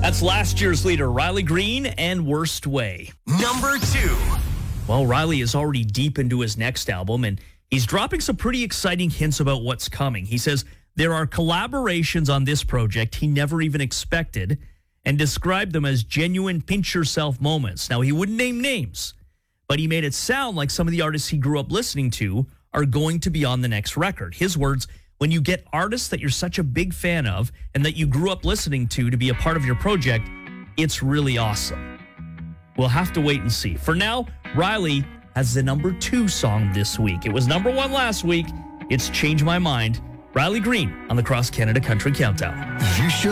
That's last year's leader, Riley Green, and Worst Way. Number 2. Well, Riley is already deep into his next album, and he's dropping some pretty exciting hints about what's coming. He says there are collaborations on this project he never even expected and described them as genuine pinch-yourself moments. Now, he wouldn't name names, but he made it sound like some of the artists he grew up listening to are going to be on the next record. His words, when you get artists that you're such a big fan of and that you grew up listening to be a part of your project, it's really awesome. We'll have to wait and see. For now, Riley has the number 2 song this week. It was number 1 last week. It's Change My Mind. Riley Green on the Cross Canada Country Countdown. You should